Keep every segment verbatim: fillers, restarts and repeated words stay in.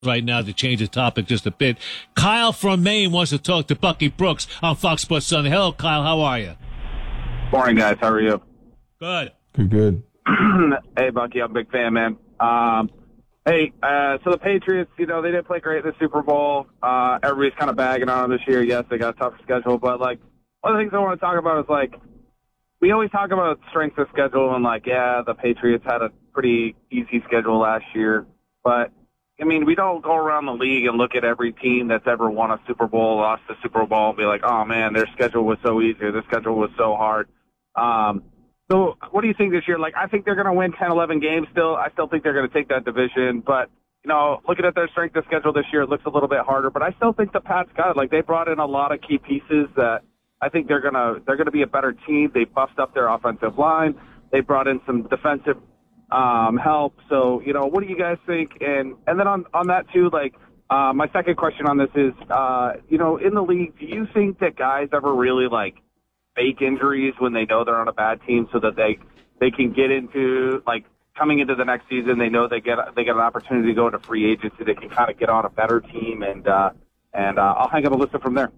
right now to change the topic just a bit. Kyle from Maine wants to talk to Bucky Brooks on Fox Sports Sunday. Hello, Kyle. How are you? Morning, guys. How are you? Good. Good, good. Hey, Bucky. I'm a big fan, man. Um, hey, uh, so the Patriots, you know, they didn't play great in the Super Bowl. Uh, everybody's kind of bagging on them this year. Yes, they got a tough schedule, but, like, one of the things I want to talk about is, like, we always talk about strength of schedule and, like, yeah, the Patriots had a pretty easy schedule last year. But, I mean, we don't go around the league and look at every team that's ever won a Super Bowl, lost the Super Bowl, and be like, oh, man, their schedule was so easy, or their schedule was so hard. Um, so what do you think this year? Like, I think they're going to win ten, eleven games still. I still think they're going to take that division. But, you know, looking at their strength of schedule this year, it looks a little bit harder. But I still think the Pats got it. Like, they brought in a lot of key pieces that I think they're going to they're going to be a better team. They buffed up their offensive line. They brought in some defensive um, help. So, you know, what do you guys think? And and then on, on that, too, like, uh, my second question on this is, uh, you know, in the league, do you think that guys ever really, like, fake injuries when they know they're on a bad team so that they they can get into, like, coming into the next season, they know they get they get an opportunity to go into free agency. They can kind of get on a better team, and uh, and uh, I'll hang up a listen from there.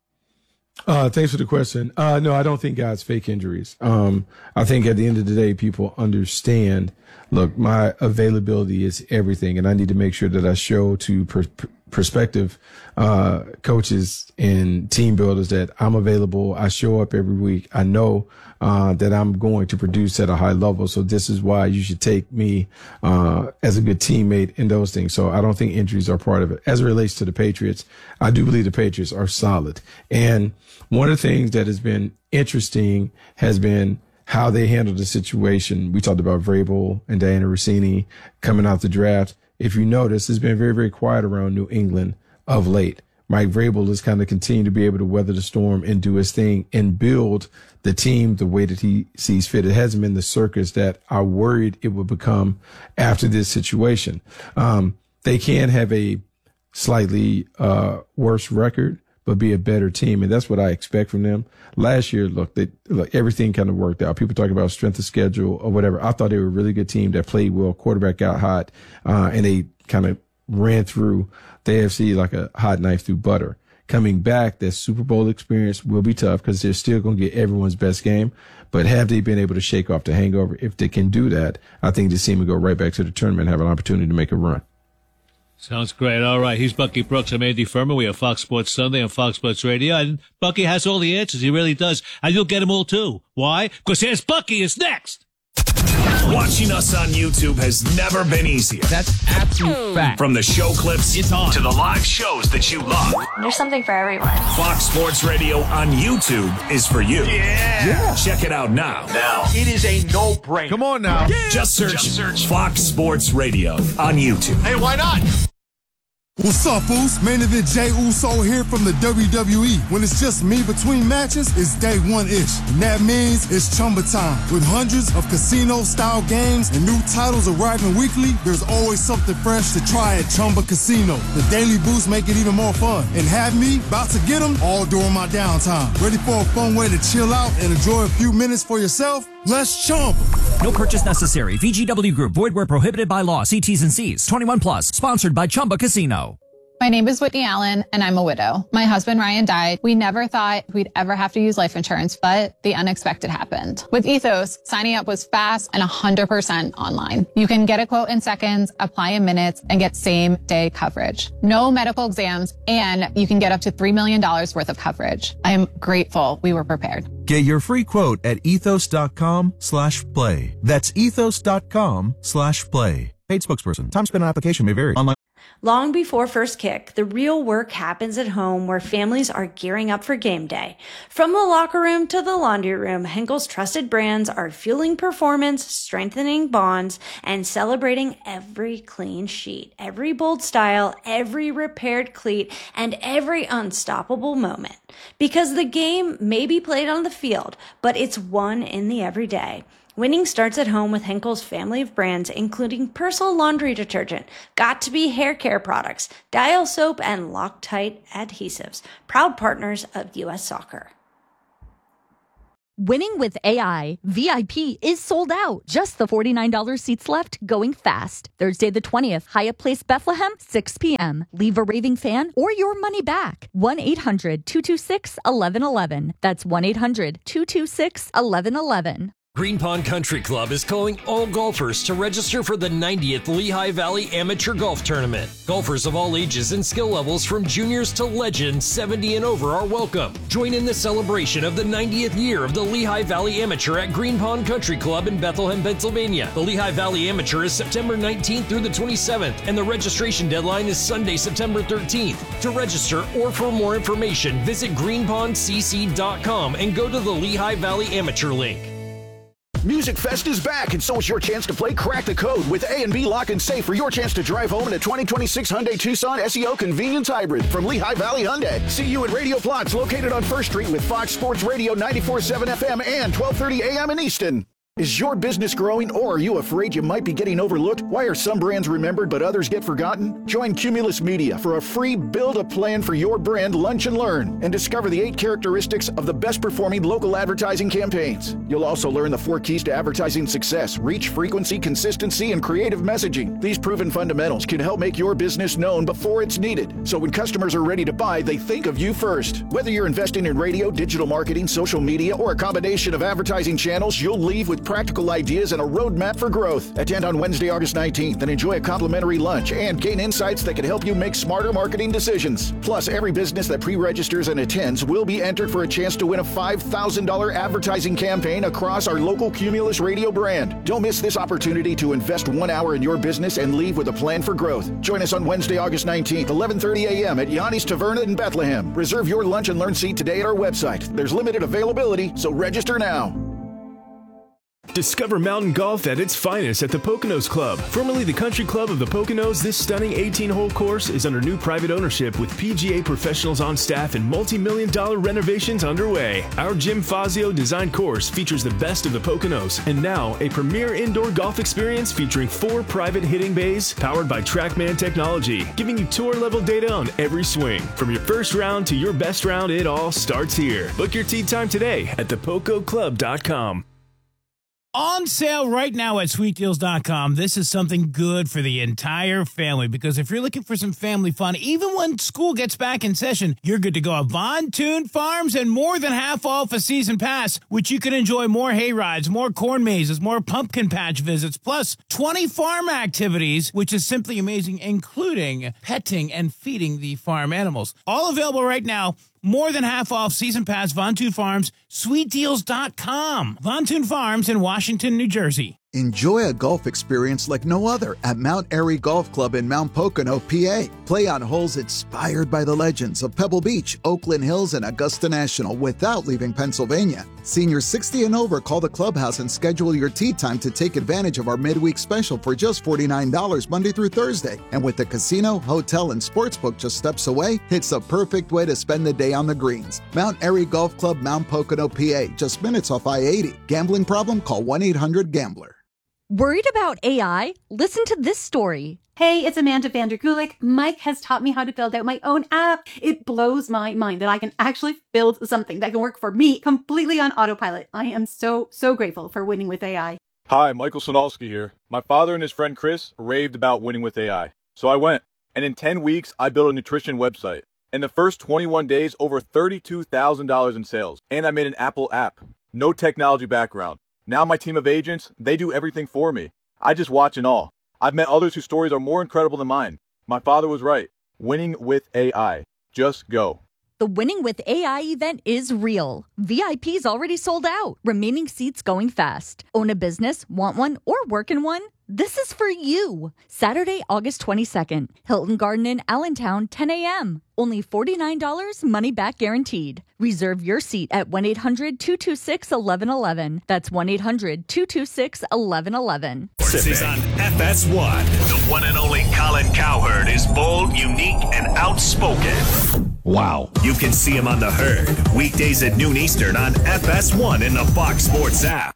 Uh, thanks for the question. Uh, no, I don't think guys fake injuries. Um, I think at the end of the day, people understand, look, my availability is everything, and I need to make sure that I show to per- prospective uh, coaches and team builders that I'm available. I show up every week. I know uh, that I'm going to produce at a high level. So this is why you should take me uh, as a good teammate in those things. So I don't think injuries are part of it. As it relates to the Patriots, I do believe the Patriots are solid. And one of the things that has been interesting has been how they handled the situation. We talked about Vrabel and Diana Rossini coming out the draft. If you notice, it's been very, very quiet around New England of late. Mike Vrabel has kind of continued to be able to weather the storm and do his thing and build the team the way that he sees fit. It hasn't been the circus that I worried it would become after this situation. Um, they can have a slightly uh, worse record, but be a better team. And that's what I expect from them. Last year, look, they, look, everything kind of worked out. People talk about strength of schedule or whatever. I thought they were a really good team that played well. Quarterback got hot, uh, and they kind of ran through the A F C like a hot knife through butter. Coming back, that Super Bowl experience will be tough because they're still going to get everyone's best game. But have they been able to shake off the hangover? If they can do that, I think this team will go right back to the tournament and have an opportunity to make a run. Sounds great. All right. He's Bucky Brooks. I'm Andy Furman. We have Fox Sports Sunday on Fox Sports Radio. And Bucky has all the answers. He really does. And you'll get them all, too. Why? Because here's Bucky is next. Watching us on YouTube has never been easier. That's absolute fact. From the show clips it's on. to the live shows that you love. There's something for everyone. Fox Sports Radio on YouTube is for you. Yeah. yeah. Check it out now. Now. It is a no-brainer. Come on now. Yeah. Just search, Just search Fox Sports Radio on YouTube. Hey, why not? What's up, Foos? Main event Jay Uso here from the W W E. When it's just me between matches, it's day one-ish. And that means it's Chumba time. With hundreds of casino-style games and new titles arriving weekly, there's always something fresh to try at Chumba Casino. The daily boosts make it even more fun. And have me about to get them all during my downtime. Ready for a fun way to chill out and enjoy a few minutes for yourself? Let's Chumba. No purchase necessary. V G W Group. Void where prohibited by law. See T's and C's. twenty-one plus. Sponsored by Chumba Casino. My name is Whitney Allen, and I'm a widow. My husband, Ryan, died. We never thought we'd ever have to use life insurance, but the unexpected happened. With Ethos, signing up was fast and one hundred percent online. You can get a quote in seconds, apply in minutes, and get same-day coverage. No medical exams, and you can get up to three million dollars worth of coverage. I am grateful we were prepared. Get your free quote at ethos.com slash play. That's ethos.com slash play. Paid spokesperson. Time spent on application may vary. Online. Long before first kick, the real work happens at home where families are gearing up for game day. From the locker room to the laundry room, Henkel's trusted brands are fueling performance, strengthening bonds, and celebrating every clean sheet, every bold style, every repaired cleat, and every unstoppable moment. Because the game may be played on the field, but it's won in the everyday. Winning starts at home with Henkel's family of brands, including Persil laundry detergent, Got2b hair care products, Dial soap, and Loctite adhesives, proud partners of U S Soccer. Winning with A I, V I P is sold out. Just the forty-nine dollars seats left, going fast. Thursday the twentieth, Hyatt Place, Bethlehem, six p.m. Leave a raving fan or your money back. one eight hundred two two six one one one one. That's one eight hundred two two six one one one one. Green Pond Country Club is calling all golfers to register for the ninetieth Lehigh Valley Amateur Golf Tournament. Golfers of all ages and skill levels from juniors to legends seventy and over are welcome. Join in the celebration of the ninetieth year of the Lehigh Valley Amateur at Green Pond Country Club in Bethlehem, Pennsylvania. The Lehigh Valley Amateur is September nineteenth through the twenty-seventh, and the registration deadline is Sunday, September thirteenth. To register or for more information, visit green pond c c dot com and go to the Lehigh Valley Amateur link. Music Fest is back, and so is your chance to play Crack the Code with A and B Lock and Safe for your chance to drive home in a twenty twenty-six Hyundai Tucson S E O Convenience Hybrid from Lehigh Valley Hyundai. See you at Radio Plots, located on First Street with Fox Sports Radio ninety-four point seven F M and twelve thirty A M in Easton. Is your business growing, or are you afraid you might be getting overlooked? Why are some brands remembered but others get forgotten? Join Cumulus Media for a free Build a Plan for Your Brand Lunch and Learn and discover the eight characteristics of the best performing local advertising campaigns. You'll also learn the four keys to advertising success: reach, frequency, consistency, and creative messaging. These proven fundamentals can help make your business known before it's needed, so when customers are ready to buy, they think of you first. Whether you're investing in radio, digital marketing, social media, or a combination of advertising channels, you'll leave with practical ideas and a roadmap for growth. Attend on Wednesday, August nineteenth and enjoy a complimentary lunch and gain insights that can help you make smarter marketing decisions. Plus, every business that pre-registers and attends will be entered for a chance to win a five thousand dollars advertising campaign across our local Cumulus Radio brand. Don't miss this opportunity to invest one hour in your business and leave with a plan for growth. Join us on Wednesday, August nineteenth, eleven thirty a m at Yanni's Taverna in Bethlehem. Reserve your lunch and learn seat today at our website. There's limited availability, so register now. Discover mountain golf at its finest at the Poconos Club. Formerly the Country Club of the Poconos, this stunning eighteen-hole course is under new private ownership with P G A professionals on staff and multi-million dollar renovations underway. Our Jim Fazio designed course features the best of the Poconos, and now a premier indoor golf experience featuring four private hitting bays powered by TrackMan technology, giving you tour-level data on every swing. From your first round to your best round, it all starts here. Book your tee time today at the poco club dot com. On sale right now at sweet deals dot com. This is something good for the entire family, because if you're looking for some family fun, even when school gets back in session, you're good to go. Von Toon Farms and more than half off a season pass, which you can enjoy more hay rides, more corn mazes, more pumpkin patch visits, plus twenty farm activities, which is simply amazing, including petting and feeding the farm animals. All available right now. More than half off season pass, Von Toon Farms, sweet deals dot com. Von Toon Farms in Washington, New Jersey. Enjoy a golf experience like no other at Mount Airy Golf Club in Mount Pocono, P A. Play on holes inspired by the legends of Pebble Beach, Oakland Hills, and Augusta National without leaving Pennsylvania. Seniors sixty and over, call the clubhouse and schedule your tee time to take advantage of our midweek special for just forty-nine dollars Monday through Thursday. And with the casino, hotel, and sportsbook just steps away, it's a perfect way to spend the day on the greens. Mount Airy Golf Club, Mount Pocono, P A, just minutes off I eighty. Gambling problem? Call one eight hundred gambler. Worried about A I? Listen to this story. Hey, it's Amanda Vandergulik. Mike has taught me how to build out my own app. It blows my mind that I can actually build something that can work for me completely on autopilot. I am so, so grateful for Winning with A I. Hi, Michael Sonalski here. My father and his friend Chris raved about Winning with A I. So I went, and in ten weeks, I built a nutrition website. In the first twenty-one days, over thirty-two thousand dollars in sales. And I made an Apple app. No technology background. Now my team of agents, they do everything for me. I just watch and all. I've met others whose stories are more incredible than mine. My father was right. Winning with A I. Just go. The Winning with A I event is real. V I P's already sold out. Remaining seats going fast. Own a business, want one, or work in one? This is for you. Saturday, August twenty-second. Hilton Garden in Allentown, ten a m Only forty-nine dollars, money back guaranteed. Reserve your seat at one eight hundred two two six one one one one. That's one eight hundred two two six one one one one. This is on F S one. The one and only Colin Cowherd is bold, unique, and outspoken. Wow. You can see him on The Herd, weekdays at noon Eastern on F S one in the Fox Sports app.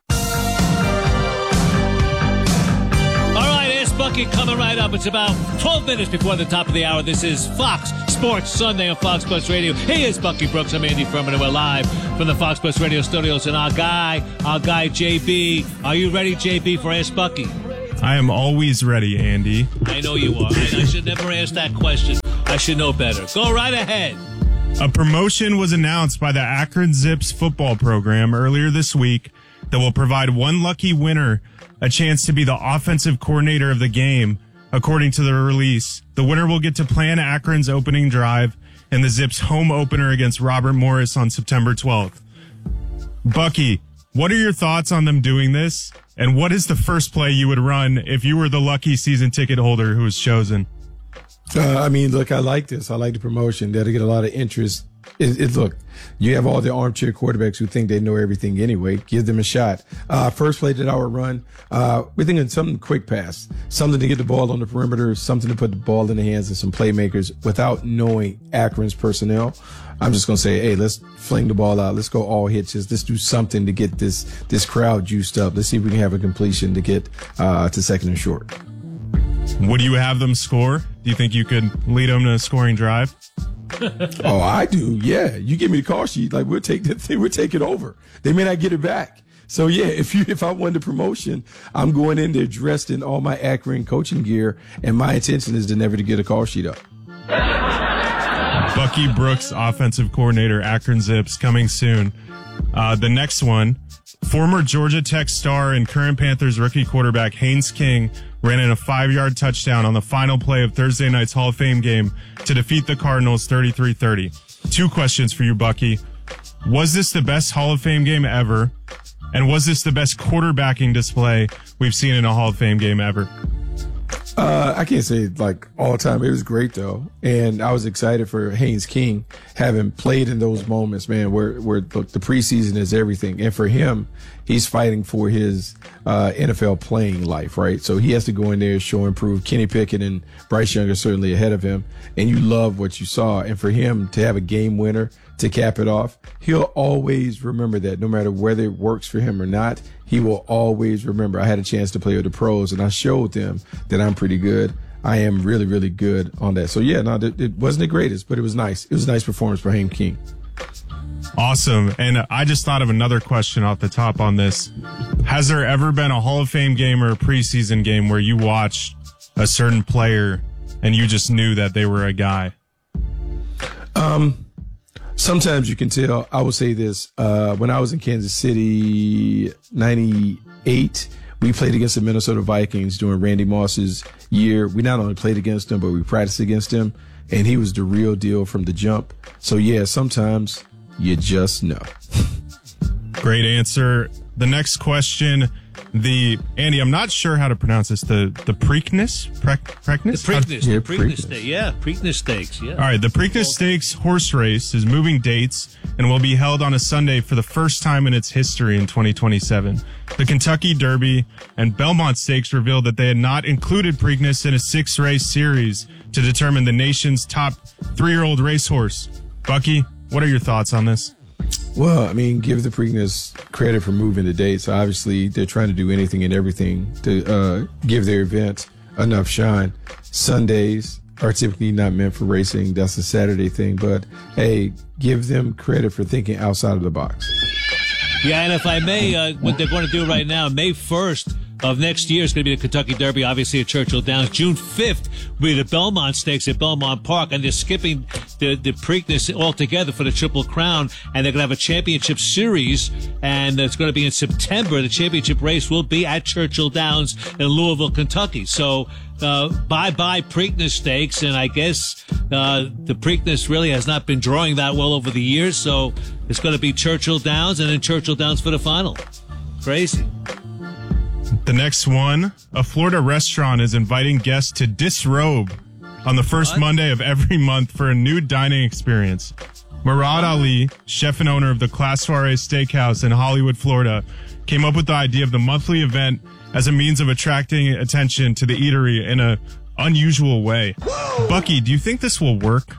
All right, Ask Bucky coming right up. It's about twelve minutes before the top of the hour. This is Fox Sports Sunday on Fox Sports Radio. He is Bucky Brooks. I'm Andy Furman, and we're live from the Fox Sports Radio studios. And our guy, our guy J B. Are you ready, J B, for Ask Bucky? I am always ready, Andy. I know you are. I, I should never ask that question. I should know better. Go right ahead. A promotion was announced by the Akron Zips football program earlier this week that will provide one lucky winner a chance to be the offensive coordinator of the game. According to the release, the winner will get to plan Akron's opening drive and the Zips home opener against Robert Morris on September twelfth. Bucky, what are your thoughts on them doing this? And what is the first play you would run if you were the lucky season ticket holder who was chosen? Uh, I mean, look, I like this. I like the promotion. That'll get a lot of interest. It, it, look, you have all the armchair quarterbacks who think they know everything anyway. Give them a shot. Uh, first play that I would run, uh, we're thinking something quick pass, something to get the ball on the perimeter, something to put the ball in the hands of some playmakers without knowing Akron's personnel. I'm just going to say, hey, let's fling the ball out. Let's go all hitches. Let's do something to get this this crowd juiced up. Let's see if we can have a completion to get uh, to second and short. Would you have them score? Do you think you could lead them to a scoring drive? Oh, I do. Yeah. You give me the call sheet. Like, we'll take that thing. We'll take it over. They may not get it back. So, yeah, if you if I won the promotion, I'm going in there dressed in all my Akron coaching gear, and my intention is to never to get a call sheet up. Bucky Brooks, offensive coordinator, Akron Zips, coming soon. Uh, the next one, former Georgia Tech star and current Panthers rookie quarterback Haynes King ran in a five-yard touchdown on the final play of Thursday night's Hall of Fame game to defeat the Cardinals thirty-three thirty. Two questions for you, Bucky. Was this the best Hall of Fame game ever? And was this the best quarterbacking display we've seen in a Hall of Fame game ever? Uh, I can't say like all the time. It was great though. And I was excited for Haynes King having played in those moments, man, where, where look, the preseason is everything. And for him, he's fighting for his, uh, N F L playing life, right? So he has to go in there, show and prove. Kenny Pickett and Bryce Young are certainly ahead of him. And you love what you saw. And for him to have a game winner to cap it off, he'll always remember that no matter whether it works for him or not. He will always remember, I had a chance to play with the pros, and I showed them that I'm pretty good. I am really, really good on that. So, yeah, no, it, it wasn't the greatest, but it was nice. It was a nice performance for Haynes King. Awesome. And I just thought of another question off the top on this. Has there ever been a Hall of Fame game or a preseason game where you watched a certain player and you just knew that they were a guy? Um... Sometimes you can tell. I will say this. Uh, when I was in Kansas City, ninety-eight, we played against the Minnesota Vikings during Randy Moss's year. We not only played against him, but we practiced against him. And he was the real deal from the jump. So, yeah, sometimes you just know. Great answer. The next question, the Andy, I'm not sure how to pronounce this. The the Preakness, Pre- Preakness, the Preakness, yeah, the Preakness Stakes, yeah, Preakness Stakes, yeah. All right, the Preakness Stakes horse race is moving dates and will be held on a Sunday for the first time in its history in twenty twenty-seven. The Kentucky Derby and Belmont Stakes revealed that they had not included Preakness in a six-race series to determine the nation's top three-year-old racehorse. Bucky, what are your thoughts on this? Well, I mean, give the Preakness credit for moving the dates. Obviously, they're trying to do anything and everything to uh, give their event enough shine. Sundays are typically not meant for racing. That's a Saturday thing. But, hey, give them credit for thinking outside of the box. Yeah, and if I may, uh, what they're going to do right now, May first of next year is going to be the Kentucky Derby, obviously at Churchill Downs. June fifth will be the Belmont Stakes at Belmont Park, and they're skipping the, the Preakness altogether for the Triple Crown, and they're going to have a championship series, and it's going to be in September. The championship race will be at Churchill Downs in Louisville, Kentucky. So, uh, bye-bye Preakness Stakes, and I guess uh, the Preakness really has not been drawing that well over the years, so it's going to be Churchill Downs, and then Churchill Downs for the final. Crazy. The next one, a Florida restaurant is inviting guests to disrobe on the first what? Monday of every month for a new dining experience. Murad Ali, chef and owner of the Class Soiree Steakhouse in Hollywood, Florida, came up with the idea of the monthly event as a means of attracting attention to the eatery in an unusual way. Whoa. Bucky, do you think this will work?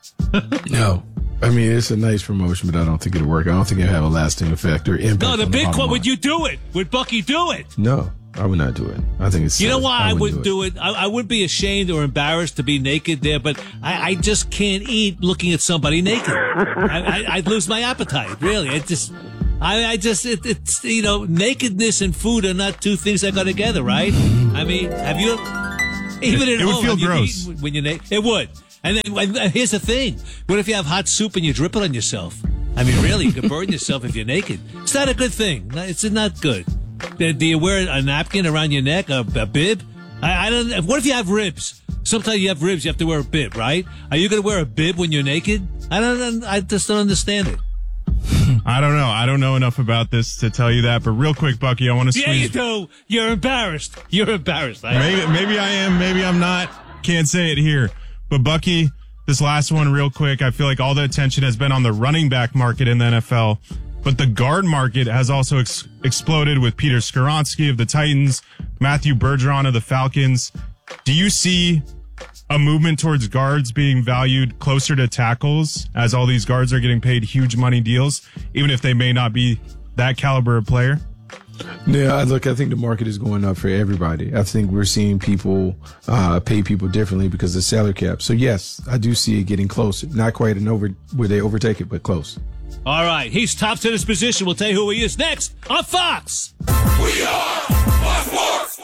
No. I mean, it's a nice promotion, but I don't think it'll work. I don't think it'll have a lasting effect or impact. No, the on big the one, line. would you do it? Would Bucky do it? No. I would not do it. I think it's You know silly. why I, wouldn't wouldn't do it? I, I wouldn't be ashamed or embarrassed to be naked there, but I, I just can't eat looking at somebody naked. I, I, I'd lose my appetite, really. I just, I, I just, it, it's, you know, nakedness and food are not two things that go together, right? I mean, have you, even It- at it would home, feel have you gross. eaten when you're naked? It would. And then, and here's the thing. What if you have hot soup and you drip it on yourself? I mean, really, you could burn yourself if you're naked. It's not a good thing. It's not good. Do you wear a napkin around your neck, a, a bib? I, I don't. What if you have ribs? Sometimes you have ribs, you have to wear a bib, right? Are you going to wear a bib when you're naked? I don't. I just don't understand it. I don't know. I don't know enough about this to tell you that. But real quick, Bucky, I want to Yeah, squeeze. you do. You're embarrassed. You're embarrassed. I- Maybe, maybe I am. Maybe I'm not. Can't say it here. But Bucky, this last one real quick. I feel like all the attention has been on the running back market in the N F L. But the guard market has also ex- exploded with Peter Skoronski of the Titans, Matthew Bergeron of the Falcons. Do you see a movement towards guards being valued closer to tackles as all these guards are getting paid huge money deals, even if they may not be that caliber of player? Yeah, look, I think the market is going up for everybody. I think we're seeing people uh, pay people differently because of salary cap. So, yes, I do see it getting closer. Not quite an over where they overtake it, but close. All right, he's tops in his position. We'll tell you who he is next on Fox. We are Fox Sports.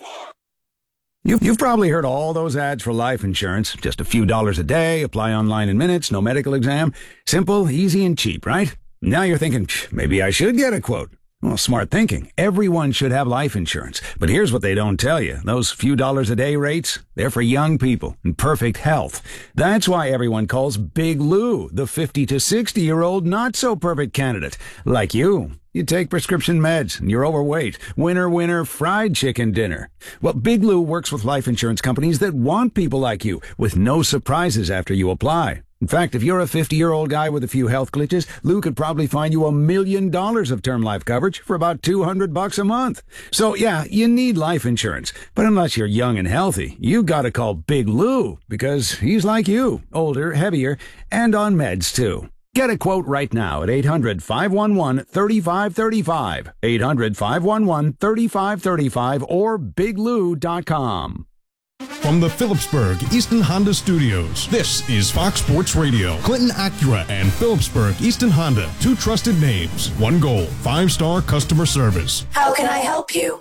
You've, you've probably heard all those ads for life insurance. Just a few dollars a day, apply online in minutes, no medical exam. Simple, easy, and cheap, right? Now you're thinking, maybe I should get a quote. Well, smart thinking. Everyone should have life insurance. But here's what they don't tell you. Those few dollars a day rates, they're for young people in perfect health. That's why everyone calls Big Lou the fifty to sixty-year-old not-so-perfect candidate. Like you. You take prescription meds and you're overweight. Winner, winner, fried chicken dinner. Well, Big Lou works with life insurance companies that want people like you with no surprises after you apply. In fact, if you're a fifty-year-old guy with a few health glitches, Lou could probably find you a million dollars of term life coverage for about two hundred bucks a month. So yeah, you need life insurance. But unless you're young and healthy, you gotta call Big Lou because he's like you, older, heavier, and on meds too. Get a quote right now at eight hundred, five one one, three five three five, eight hundred, five one one, three five three five, or big lou dot com. From the Phillipsburg Easton Honda Studios, this is Fox Sports Radio. Clinton Acura and Phillipsburg Easton Honda, two trusted names, one goal, five-star customer service. How can I help you?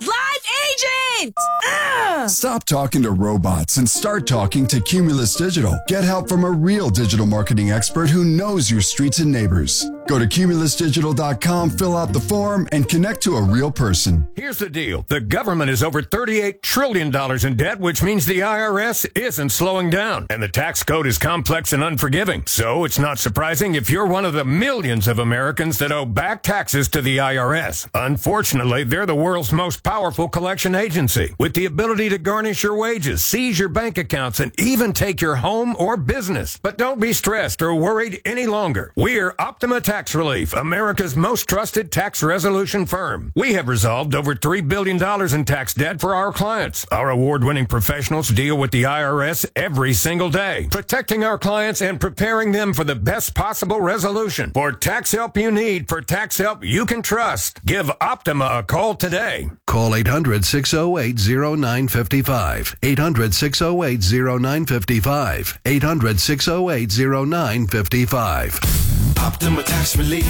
Live agent! Ugh! Stop talking to robots and start talking to Cumulus Digital. Get help from a real digital marketing expert who knows your streets and neighbors. Go to cumulus digital dot com, fill out the form, and connect to a real person. Here's the deal. The government is over thirty-eight trillion dollars in debt, which means the I R S isn't slowing down. And the tax code is complex and unforgiving. So it's not surprising if you're one of the millions of Americans that owe back taxes to the I R S. Unfortunately, they're the world's most powerful collection agency, with the ability to garnish your wages, seize your bank accounts, and even take your home or business. But don't be stressed or worried any longer. We're Optima Tax Relief, America's most trusted tax resolution firm. We have resolved over three billion dollars in tax debt for our clients. Our award-winning professionals deal with the I R S every single day, protecting our clients and preparing them for the best possible resolution. For tax help you need, for tax help you can trust, give Optima a call today. Call eight hundred, six oh eight, oh nine five five. eight hundred, six oh eight, oh nine five five. eight hundred, six oh eight, oh nine five five. Optima Tax Relief.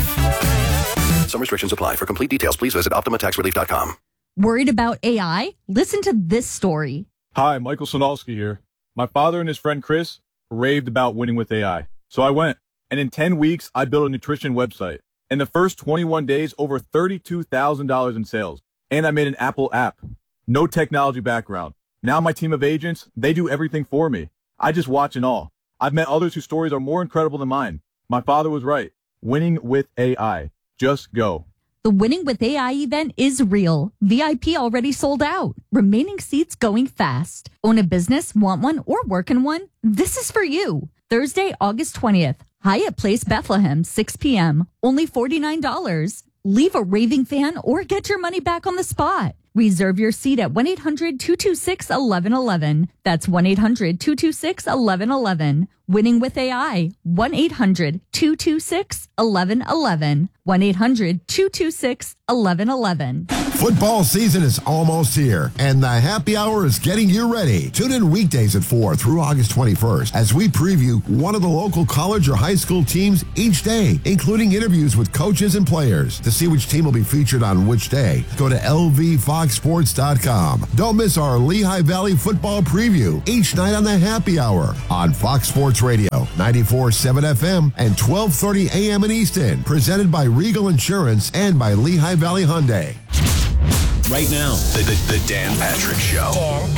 Some restrictions apply. For complete details, please visit optima tax relief dot com. Worried about A I? Listen to this story. Hi, Michael Sonalski here. My father and his friend Chris raved about winning with A I. So I went, and in ten weeks, I built a nutrition website. In the first twenty-one days, over thirty-two thousand dollars in sales. And I made an Apple app. No technology background. Now my team of agents, they do everything for me. I just watch and all. I've met others whose stories are more incredible than mine. My father was right. Winning with A I. Just go. The Winning with A I event is real. V I P already sold out. Remaining seats going fast. Own a business, want one, or work in one? This is for you. Thursday, August twentieth. Hyatt Place, Bethlehem, six p.m. Only forty-nine dollars. Leave a raving fan or get your money back on the spot. Reserve your seat at one eight hundred, two two six, one one one one. That's one eight hundred, two two six, one one one one. Winning with A I, one eight hundred two two six one one one one. one eight hundred two two six one one one one. Football season is almost here, and the happy hour is getting you ready. Tune in weekdays at four through August twenty-first as we preview one of the local college or high school teams each day, including interviews with coaches and players. To see which team will be featured on which day, go to L V fox sports dot com. Don't miss our Lehigh Valley football preview each night on the happy hour on Fox Sports Radio, ninety-four point seven F M and twelve thirty A M in Easton. Presented by Regal Insurance and by Lehigh Valley Hyundai. Right now, The, the, the Dan Patrick Show. Dan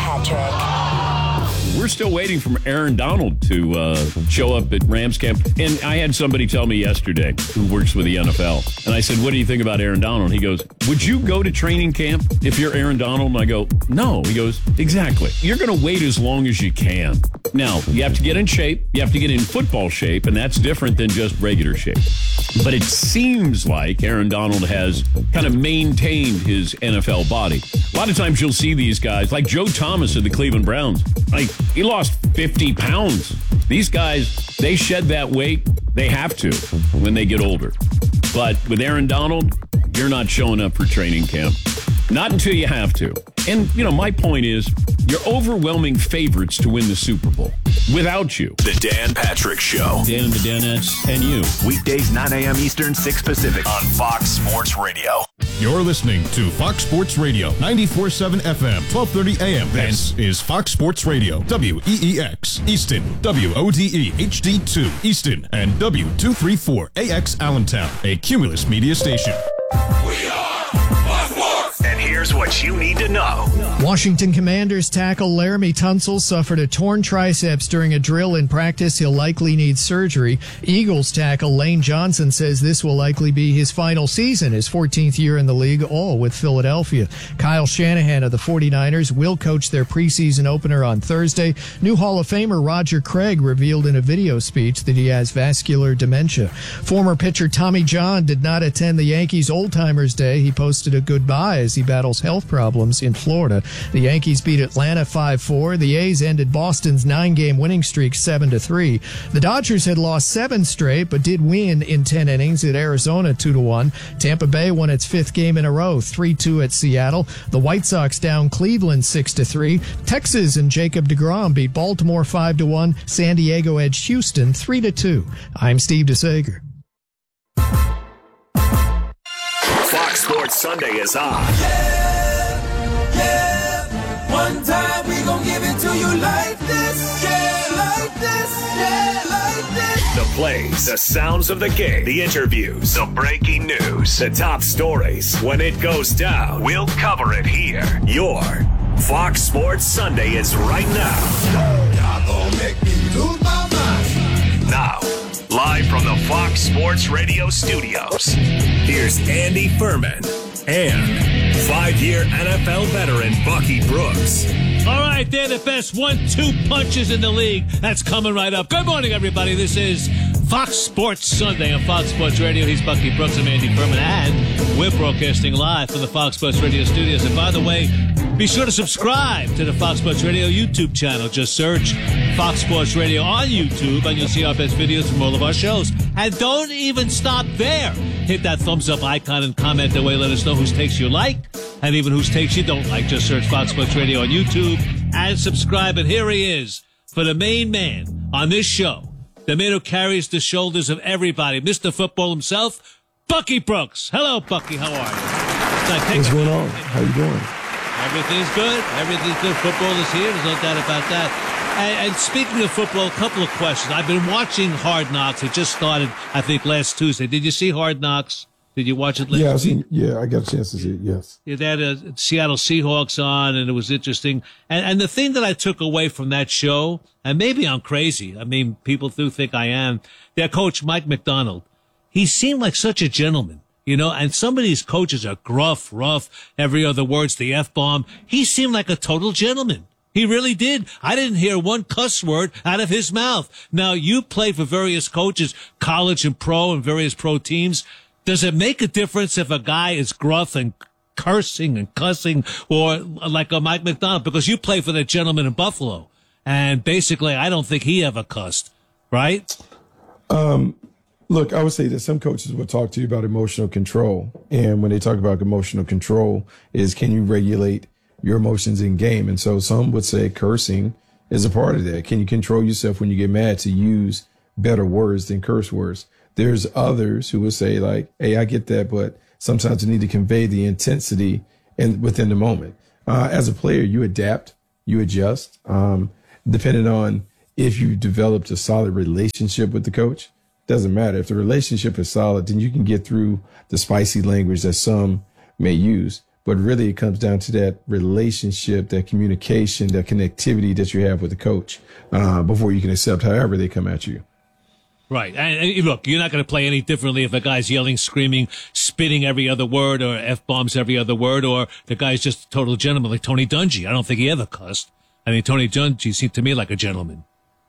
Patrick. we're still waiting for Aaron Donald to uh, show up at Rams camp. And I had somebody tell me yesterday who works with the N F L. And I said, what do you think about Aaron Donald? He goes, would you go to training camp if you're Aaron Donald? And I go, no. He goes, exactly. You're going to wait as long as you can. Now, you have to get in shape. You have to get in football shape, and that's different than just regular shape. But it seems like Aaron Donald has kind of maintained his N F L body. A lot of times you'll see these guys, like Joe Thomas of the Cleveland Browns. Like, he lost fifty pounds. These guys, they shed that weight. They have to when they get older. But with Aaron Donald, you're not showing up for training camp. Not until you have to. And, you know, my point is, you're overwhelming favorites to win the Super Bowl without you. The Dan Patrick Show. Dan and the Danettes and you. Weekdays, nine a.m. Eastern, six Pacific on Fox Sports Radio. You're listening to Fox Sports Radio, ninety-four point seven F M, twelve thirty A M. This is Fox Sports Radio, W E E X, Easton, W O D E H D two, Easton, and W two thirty-four A X Allentown, a Cumulus media station. We are Fox Sports. And here's what you need to know. Washington Commanders tackle Laramie Tunsil suffered a torn triceps during a drill in practice. He'll likely need surgery. Eagles tackle Lane Johnson says this will likely be his final season, his fourteenth year in the league, all with Philadelphia. Kyle Shanahan of the forty-niners will coach their preseason opener on Thursday. New Hall of Famer Roger Craig revealed in a video speech that he has vascular dementia. Former pitcher Tommy John did not attend the Yankees Old Timers Day. He posted a goodbye as he battles health problems in Florida. The Yankees beat Atlanta five four. The A's ended Boston's nine-game winning streak seven to three. The Dodgers had lost seven straight, but did win in ten innings at Arizona two to one. Tampa Bay won its fifth game in a row, three two at Seattle. The White Sox down Cleveland six to three. Texas and Jacob deGrom beat Baltimore five to one. San Diego edged Houston three to two. I'm Steve DeSager. Fox Sports Sunday is on. Yeah, yeah. One time we gon' give it to you like this. Yeah, like this. Yeah, like this. The plays, the sounds of the game, the interviews, the breaking news, the top stories. When it goes down, we'll cover it here. Your Fox Sports Sunday is right now. Y'all gon' make me lose my mind. Now, live from the Fox Sports Radio studios, here's Andy Furman and five-year N F L veteran Bucky Brooks. All right, they're the best one-two punches in the league. That's coming right up. Good morning, everybody. This is Fox Sports Sunday on Fox Sports Radio. He's Bucky Brooks. I'm Andy Furman, and we're broadcasting live from the Fox Sports Radio studios. And by the way, be sure to subscribe to the Fox Sports Radio YouTube channel. Just search Fox Sports Radio on YouTube, and you'll see our best videos from all of our shows. And don't even stop there. Hit that thumbs up icon and comment that way. Let us know whose takes you like and even whose takes you don't like. Just search Fox Sports Radio on YouTube and subscribe. And here he is for the main man on this show, the man who carries the shoulders of everybody, Mister Football himself, Bucky Brooks. Hello, Bucky. How are you? What's going on? How you doing? Everything's good. Everything's good. Football is here. There's no doubt about that. And, and speaking of football, a couple of questions. I've been watching Hard Knocks. It just started, I think, last Tuesday. Did you see Hard Knocks? Did you watch it? Last yeah, I've seen. Yeah, I got a chance to see it. Yes. Yeah, they had a Seattle Seahawks on, and it was interesting. And, and the thing that I took away from that show, and maybe I'm crazy. I mean, people do think I am. Their coach, Mike McDonald, he seemed like such a gentleman. You know, and some of these coaches are gruff, rough, every other word's the F-bomb. He seemed like a total gentleman. He really did. I didn't hear one cuss word out of his mouth. Now, you played for various coaches, college and pro, and various pro teams. Does it make a difference if a guy is gruff and cursing and cussing, or like a Mike McDonald? Because you played for that gentleman in Buffalo, and basically, I don't think he ever cussed. right? Um, look, I would say that some coaches will talk to you about emotional control. And when they talk about emotional control is, can you regulate your emotions in game? And so some would say cursing is a part of that. Can you control yourself when you get mad to use better words than curse words? There's others who will say like, hey, I get that, but sometimes you need to convey the intensity in, within the moment. Uh, as a player, you adapt, you adjust, um, depending on if you developed a solid relationship with the coach. Doesn't matter. If the relationship is solid, then you can get through the spicy language that some may use. But really, it comes down to that relationship, that communication, that connectivity that you have with the coach uh, before you can accept however they come at you. Right. And, and look, you're not going to play any differently if a guy's yelling, screaming, spitting every other word, or F-bombs every other word, or the guy's just a total gentleman like Tony Dungy. I don't think he ever cussed. I mean, Tony Dungy seemed to me like a gentleman.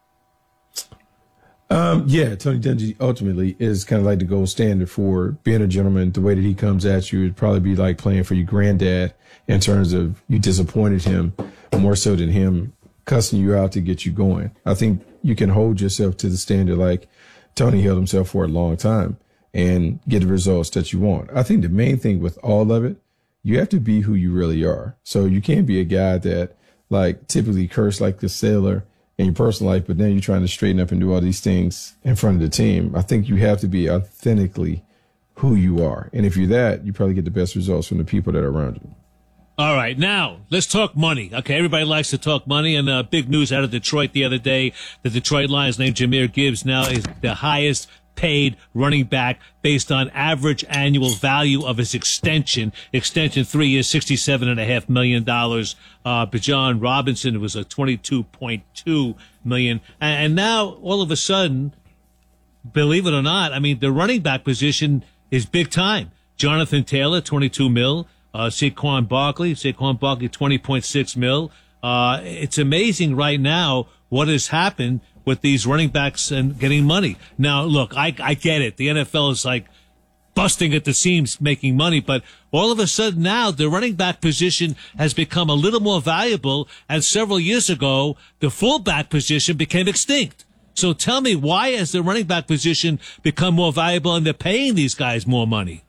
Um, yeah, Tony Dungy ultimately is kind of like the gold standard for being a gentleman. The way that he comes at you would probably be like playing for your granddad in terms of you disappointed him more so than him cussing you out to get you going. I think you can hold yourself to the standard like Tony held himself for a long time and get the results that you want. I think the main thing with all of it, you have to be who you really are. So you can't be a guy that like typically curse like the sailor in your personal life, but then you're trying to straighten up and do all these things in front of the team. I think you have to be authentically who you are. And if you're that, you probably get the best results from the people that are around you. All right, now let's talk money. Okay, everybody likes to talk money, and uh, big news out of Detroit the other day. The Detroit Lions named Jahmyr Gibbs now is the highest paid running back based on average annual value of his extension. Extension three years, sixty-seven and a half million dollars. Uh, Bijan Robinson was a twenty-two point two million. And, and now all of a sudden, believe it or not, I mean, the running back position is big time. Jonathan Taylor, twenty-two mil. Uh, Saquon Barkley, Saquon Barkley, twenty point six mil. Uh, it's amazing right now what has happened with these running backs and getting money. Now, look, I, I get it. The N F L is like busting at the seams making money, but all of a sudden now the running back position has become a little more valuable, and several years ago, the fullback position became extinct. So tell me, why has the running back position become more valuable and they're paying these guys more money?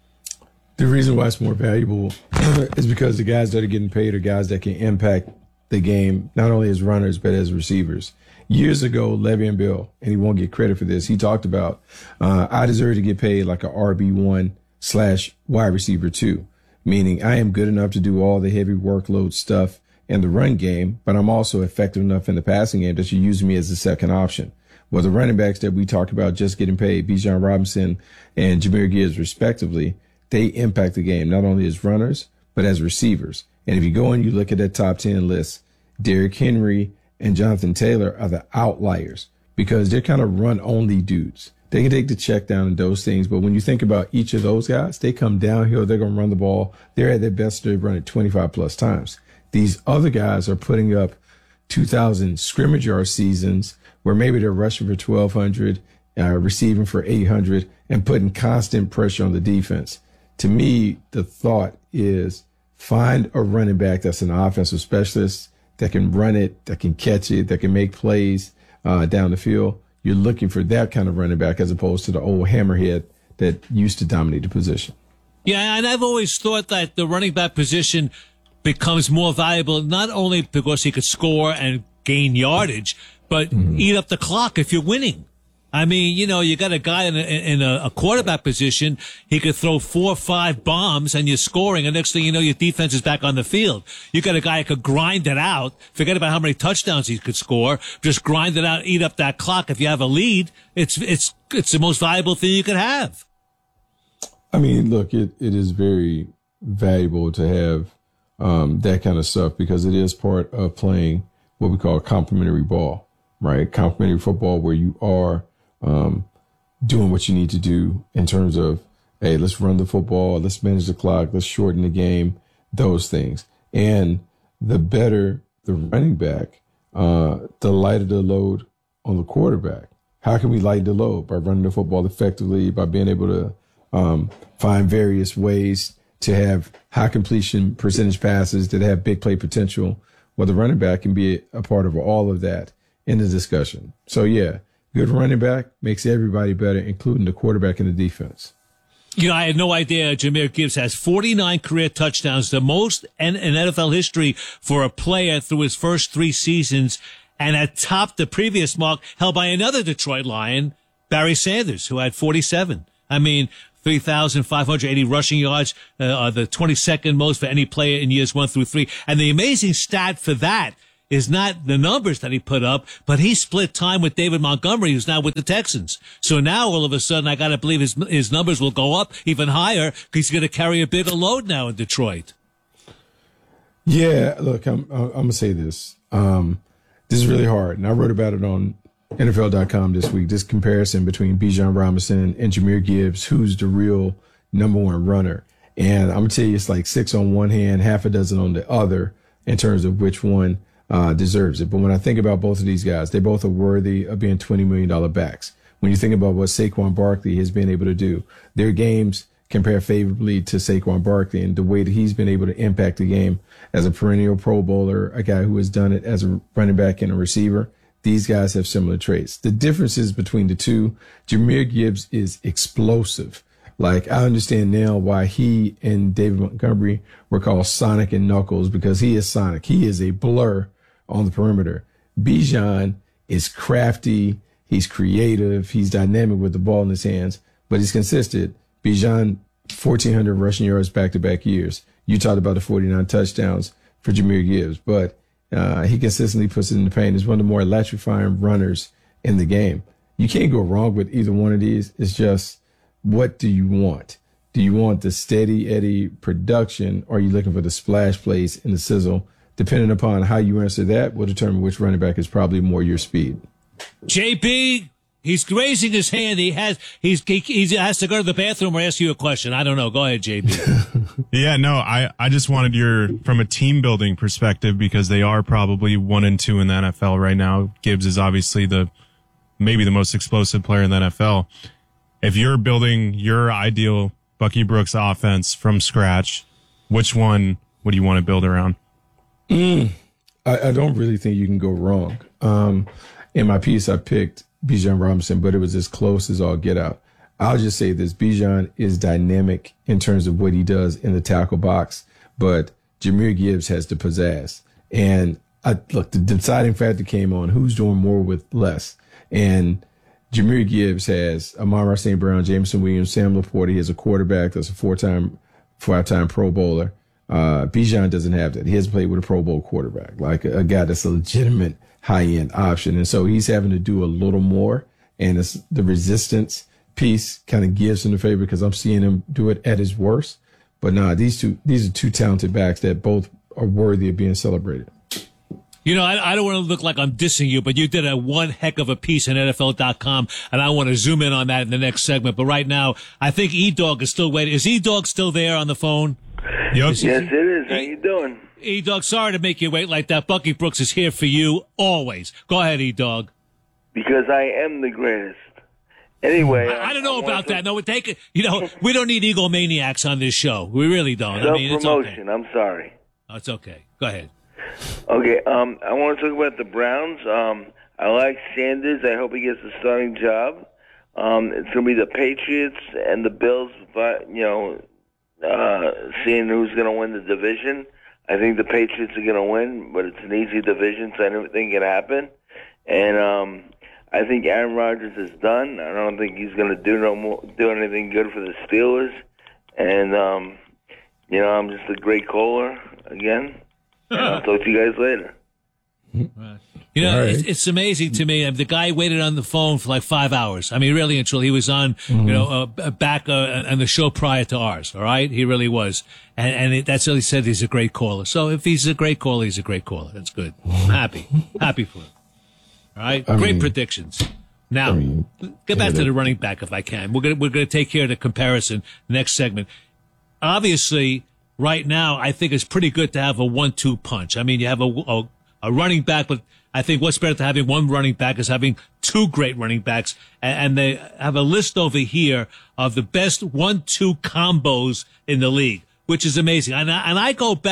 The reason why it's more valuable is because the guys that are getting paid are guys that can impact the game, not only as runners, but as receivers. Years ago, Le'Veon Bell, and he won't get credit for this, he talked about, uh, I deserve to get paid like a R B one slash wide receiver two, meaning I am good enough to do all the heavy workload stuff in the run game, but I'm also effective enough in the passing game that you use me as a second option. Well, the running backs that we talked about just getting paid, Bijan Robinson and Jahmyr Gibbs respectively, they impact the game, not only as runners, but as receivers. And if you go and you look at that top ten list, Derrick Henry and Jonathan Taylor are the outliers because they're kind of run-only dudes. They can take the check down and those things, but when you think about each of those guys, they come downhill, they're going to run the ball. They're at their best, they run it twenty-five plus times. These other guys are putting up two thousand scrimmage yard seasons where maybe they're rushing for twelve hundred, uh, receiving for eight hundred, and putting constant pressure on the defense. To me, the thought is find a running back that's an offensive specialist that can run it, that can catch it, that can make plays uh, down the field. You're looking for that kind of running back as opposed to the old hammerhead that used to dominate the position. Yeah, and I've always thought that the running back position becomes more valuable not only because he could score and gain yardage, but mm-hmm. eat up the clock if you're winning. I mean, you know, you got a guy in a, in a, a quarterback position. He could throw four or five bombs and you're scoring. And next thing you know, your defense is back on the field. You got a guy who could grind it out. Forget about how many touchdowns he could score. Just grind it out, eat up that clock. If you have a lead, it's, it's, it's the most valuable thing you could have. I mean, look, it, it is very valuable to have, um, that kind of stuff because it is part of playing what we call complementary ball, right? Complementary football where you are, Um, doing what you need to do in terms of, hey, let's run the football, let's manage the clock, let's shorten the game, those things. And the better the running back, uh, the lighter the load on the quarterback. How can we lighten the load? By running the football effectively, by being able to um, find various ways to have high completion percentage passes that have big play potential. Well, the running back can be a part of all of that in the discussion. So, yeah. good running back makes everybody better, including the quarterback and the defense. You know, I had no idea Jahmyr Gibbs has forty-nine career touchdowns, the most in, in N F L history for a player through his first three seasons, and had topped the previous mark held by another Detroit Lion, Barry Sanders, who had forty-seven. I mean, three thousand five hundred eighty rushing yards, uh, are the twenty-second most for any player in years one through three. And the amazing stat for that is not the numbers that he put up, but he split time with David Montgomery, who's now with the Texans. So now all of a sudden, I got to believe his his numbers will go up even higher because he's going to carry a bigger load now in Detroit. Yeah, look, I'm I'm going to say this. Um, this is really hard, and I wrote about it on N F L dot com this week. This comparison between Bijan Robinson and Jahmyr Gibbs, who's the real number one runner. And I'm going to tell you, it's like six on one hand, half a dozen on the other in terms of which one Uh, deserves it. But when I think about both of these guys, they both are worthy of being twenty million dollars backs. When you think about what Saquon Barkley has been able to do, their games compare favorably to Saquon Barkley and the way that he's been able to impact the game as a perennial Pro Bowler, a guy who has done it as a running back and a receiver. These guys have similar traits. The differences between the two, Jahmyr Gibbs is explosive. Like, I understand now why he and David Montgomery were called Sonic and Knuckles, because he is Sonic. He is a blur on the perimeter. Bijan is crafty. He's creative. He's dynamic with the ball in his hands, but he's consistent. Bijan, fourteen hundred rushing yards back-to-back years. You talked about the forty-nine touchdowns for Jahmyr Gibbs, but uh, he consistently puts it in the paint. He's one of the more electrifying runners in the game. You can't go wrong with either one of these. It's just, what do you want? Do you want the steady Eddie production, or are you looking for the splash plays and the sizzle? Depending upon how you answer that, will determine which running back is probably more your speed. J B, he's raising his hand. He has he's he, he has to go to the bathroom or ask you a question. I don't know. Go ahead, J B. Yeah, no, I, I just wanted your, from a team building perspective, because they are probably one and two in the N F L right now. Gibbs is obviously the, maybe the most explosive player in the N F L. If you're building your ideal Bucky Brooks offense from scratch, which one would you want to build around? Mm, I, I don't really think you can go wrong. Um, in my piece, I picked Bijan Robinson, but it was as close as all get out. I'll just say this. Bijan is dynamic in terms of what he does in the tackle box, but Jahmyr Gibbs has the pizzazz. And I, look, the deciding factor came on who's doing more with less. And Jahmyr Gibbs has Amon-Ra Saint Brown, Jameson Williams, Sam Laporta. He has a quarterback that's a four-time, five-time Pro Bowler. Uh, Bijan doesn't have that. He hasn't played with a Pro Bowl quarterback, like a, a guy that's a legitimate high-end option. And so he's having to do a little more. And it's, the resistance piece kind of gives him the favor because I'm seeing him do it at his worst. But nah, these two, these are two talented backs that both are worthy of being celebrated. You know, I, I don't want to look like I'm dissing you, but you did a one heck of a piece on N F L dot com, and I want to zoom in on that in the next segment. But right now, I think E-Dog is still waiting. Is E-Dog still there on the phone? Yep. Yes, it is. How you doing? E-Dog, sorry to make you wait like that. Bucky Brooks is here for you always. Go ahead, E-Dog. Because I am the greatest. Anyway, I, I don't know I about that. No, we take it. You know, we don't need egomaniacs on this show. We really don't. I mean, it's okay. Self-promotion. I'm sorry. Oh, it's okay. Go ahead. Okay. Um, I want to talk about the Browns. Um, I like Sanders. I hope he gets the starting job. Um, it's going to be the Patriots and the Bills, but you know, uh, seeing who's going to win the division. I think the Patriots are going to win, but it's an easy division, so anything can happen. And um, I think Aaron Rodgers is done. I don't think he's going to do no more, do anything good for the Steelers. And um, you know, I'm just a great caller again. And I'll talk to you guys later. Right. You know, right. it's, it's amazing to me. The guy waited on the phone for like five hours. I mean, really and truly, he was on, mm-hmm. you know, uh, back uh, on the show prior to ours. All right, he really was, and and it, that's what he said. He's a great caller. So if he's a great caller, he's a great caller. That's good. I'm happy, happy for him. All right, I great mean, predictions. Now, I mean, get back to the running back if I can. We're gonna we're gonna take care of the comparison next segment. Obviously, right now, I think it's pretty good to have a one two punch. I mean, you have a, a a running back, but I think what's better than having one running back is having two great running backs. And they have a list over here of the best one two combos in the league, which is amazing. And I, and I go back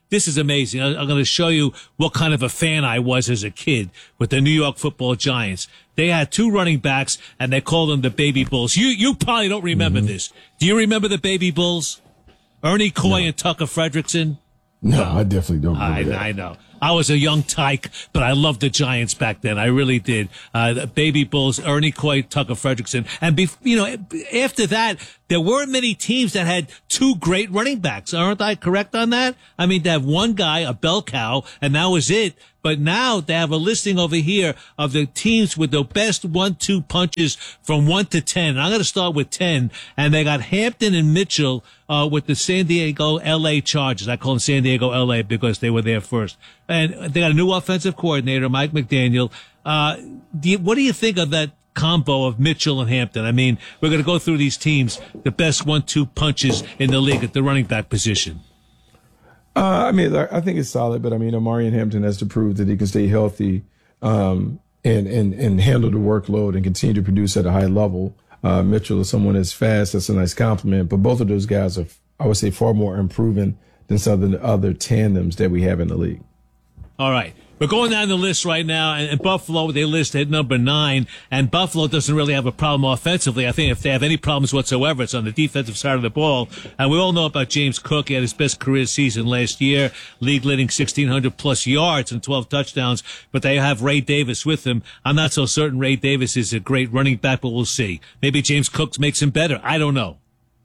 This is amazing. I, I'm going to show you what kind of a fan I was as a kid with the New York Football Giants. They had two running backs, and they called them the Baby Bulls. You you probably don't remember mm-hmm. this. Do you remember the Baby Bulls? Ernie Coy no. and Tucker Fredrickson? No, I definitely don't remember I, that. I know. I was a young tyke, but I loved the Giants back then. I really did. Uh, the Baby Bulls, Ernie Coy, Tucker Fredrickson. And, be, you know, after that, there weren't many teams that had two great running backs. Aren't I correct on that? I mean, they have one guy, a bell cow, and that was it. But now they have a listing over here of the teams with the best one two punches from one to ten. And I'm going to start with ten. And they got Hampton and Mitchell uh, with the San Diego L A Chargers. I call them San Diego L A because they were there first. And they got a new offensive coordinator, Mike McDaniel. Uh, do you, what do you think of that combo of Mitchell and Hampton? I mean, we're going to go through these teams, the best one two punches in the league at the running back position. Uh, I mean, I think it's solid, but I mean, Omarion Hampton has to prove that he can stay healthy um, and, and, and handle the workload and continue to produce at a high level. Uh, Mitchell is someone that's fast. That's a nice compliment. But both of those guys are, I would say, far more improving than some of the other tandems that we have in the league. All right. We're going down the list right now, and, and Buffalo, they list at number nine, and Buffalo doesn't really have a problem offensively. I think if they have any problems whatsoever, it's on the defensive side of the ball. And we all know about James Cook. He had his best career season last year, league-leading sixteen hundred plus yards and twelve touchdowns, but they have Ray Davis with him. I'm not so certain Ray Davis is a great running back, but we'll see. Maybe James Cook makes him better. I don't know.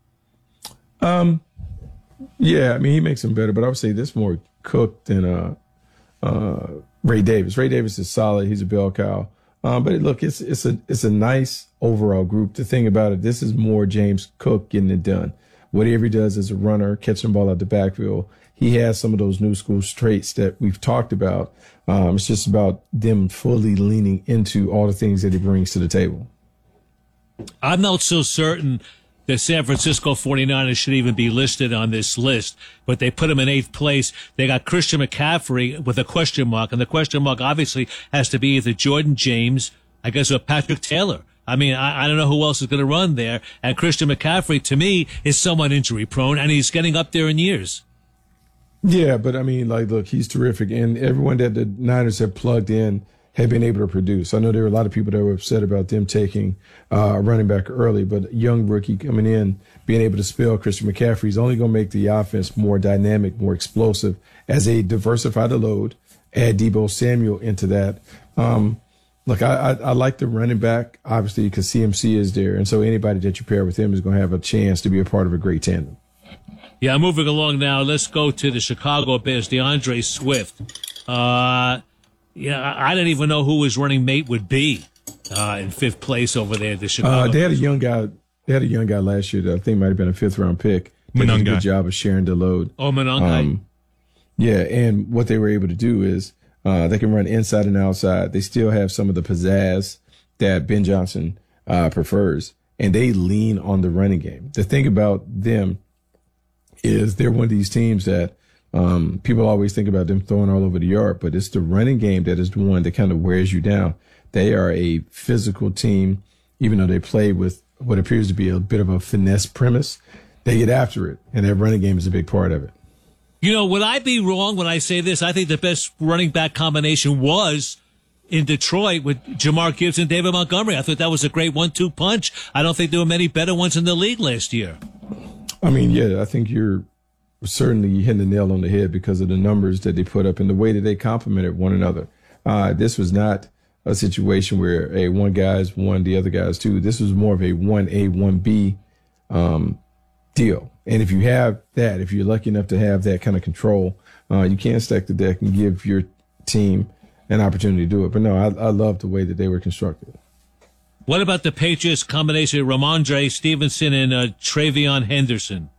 Um, yeah, I mean, he makes him better, but I would say this more Cook than uh, uh, Ray Davis. Ray Davis is solid. He's a bell cow. Um, but look, it's it's a it's a nice overall group. The thing about it, this is more James Cook getting it done. Whatever he does as a runner, catching the ball out the backfield, he has some of those new school traits that we've talked about. Um, it's just about them fully leaning into all the things that he brings to the table. I'm not so certain the San Francisco forty-niners should even be listed on this list, but they put him in eighth place. They got Christian McCaffrey with a question mark, and the question mark obviously has to be either Jordan James, I guess, or Patrick Taylor. I mean, I, I don't know who else is going to run there, and Christian McCaffrey, to me, is somewhat injury-prone, and he's getting up there in years. Yeah, but I mean, like, look, he's terrific, and everyone that the Niners have plugged in have been able to produce. I know there were a lot of people that were upset about them taking uh, a running back early, but a young rookie coming in, being able to spell Christian McCaffrey is only going to make the offense more dynamic, more explosive as they diversify the load, add Deebo Samuel into that. Um, look, I, I, I like the running back, obviously, because C M C is there, and so anybody that you pair with him is going to have a chance to be a part of a great tandem. Yeah, moving along now, let's go to the Chicago Bears, DeAndre Swift. Uh Yeah, I didn't even know who his running mate would be uh, in fifth place over there at the Chicago. Uh, they had a young guy. They had a young guy last year that I think might have been a fifth round pick. Did a good job of sharing the load. Oh, Monongai. Um, yeah, and what they were able to do is uh, they can run inside and outside. They still have some of the pizzazz that Ben Johnson uh, prefers, and they lean on the running game. The thing about them is they're one of these teams that Um, people always think about them throwing all over the yard, but it's the running game that is the one that kind of wears you down. They are a physical team, even though they play with what appears to be a bit of a finesse premise. They get after it, and their running game is a big part of it. You know, would I be wrong when I say this? I think the best running back combination was in Detroit with Jamar Gibbs and David Montgomery. I thought that was a great one two punch. I don't think there were many better ones in the league last year. I mean, yeah, I think you're certainly hitting the nail on the head because of the numbers that they put up and the way that they complemented one another. Uh, this was not a situation where a one guy's one, the other guy's two. This was more of a one A, one B um, deal. And if you have that, if you're lucky enough to have that kind of control, uh, you can stack the deck and give your team an opportunity to do it. But no, I, I love the way that they were constructed. What about the Patriots combination of Ramondre Stevenson and uh, Travion Henderson?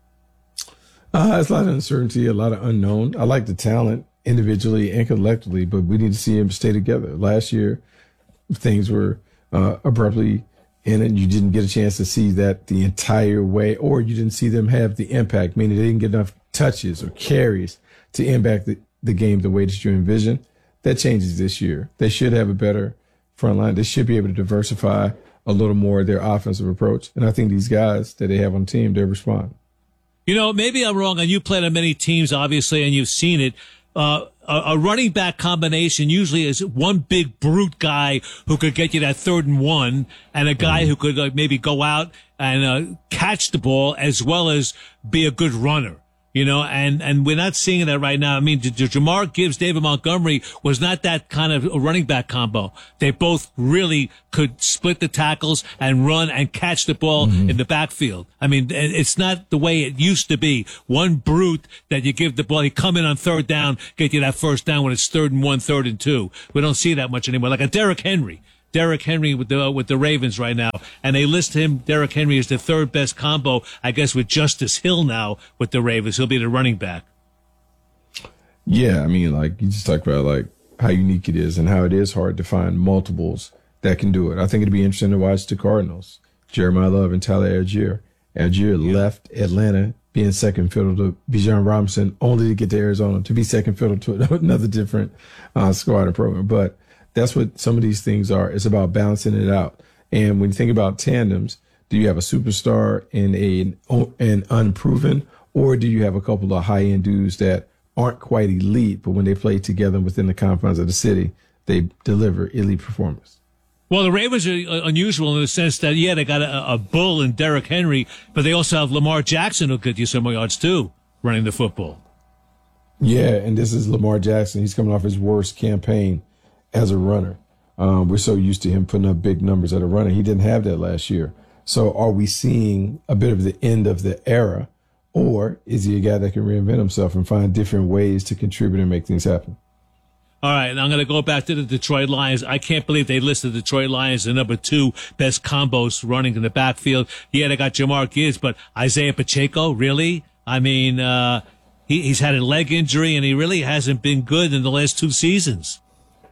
Uh, there's a lot of uncertainty, a lot of unknown. I like the talent individually and collectively, but we need to see them stay together. Last year, things were uh, abruptly in it. You didn't get a chance to see that the entire way, or you didn't see them have the impact, meaning they didn't get enough touches or carries to impact the, the game the way that you envision. That changes this year. They should have a better front line. They should be able to diversify a little more their offensive approach. And I think these guys that they have on the team, they're responding. You know, maybe I'm wrong, and you played on many teams, obviously, and you've seen it. Uh, a, a running back combination usually is one big brute guy who could get you that third and one, and a guy who could uh, maybe go out and uh, catch the ball as well as be a good runner. You know, and, and we're not seeing that right now. I mean, J- J- Jamar Gibbs, David Montgomery was not that kind of a running back combo. They both really could split the tackles and run and catch the ball mm-hmm. in the backfield. I mean, it's not the way it used to be. One brute that you give the ball, he come in on third down, get you that first down when it's third and one, third and two. We don't see that much anymore. Like a Derrick Henry. Derrick Henry with the with the Ravens right now, and they list him, Derrick Henry, as the third best combo, I guess, with Justice Hill now with the Ravens. He'll be the running back. Yeah, I mean, like, you just talked about, like, how unique it is and how it is hard to find multiples that can do it. I think it'd be interesting to watch the Cardinals, Jeremiah Love and Tyler Algier. Algier yeah. left Atlanta being second fiddle to Bijan Robinson, only to get to Arizona to be second fiddle to another different uh, squad and program. But that's what some of these things are. It's about balancing it out. And when you think about tandems, do you have a superstar and a, an unproven, or do you have a couple of high-end dudes that aren't quite elite, but when they play together within the confines of the city, they deliver elite performance? Well, the Ravens are unusual in the sense that, yeah, they got a, a bull in Derrick Henry, but they also have Lamar Jackson who could get you some more yards, too, running the football. Yeah, and this is Lamar Jackson. He's coming off his worst campaign as a runner. Um, we're so used to him putting up big numbers at a runner. He didn't have that last year. So are we seeing a bit of the end of the era, or is he a guy that can reinvent himself and find different ways to contribute and make things happen? All right, and I'm going to go back to the Detroit Lions. I can't believe they listed the Detroit Lions the number two best combos running in the backfield. Yeah, they got Jamar Gibbs, but Isaiah Pacheco, really? I mean, uh, he, he's had a leg injury, and he really hasn't been good in the last two seasons.